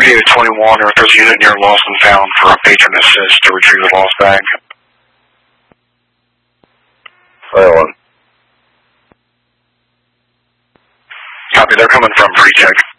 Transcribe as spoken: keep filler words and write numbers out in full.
eight twenty-one, or if there's a unit near lost and found for a patron assist to retrieve the lost bag. twenty-one. Copy, they're coming from pre-check.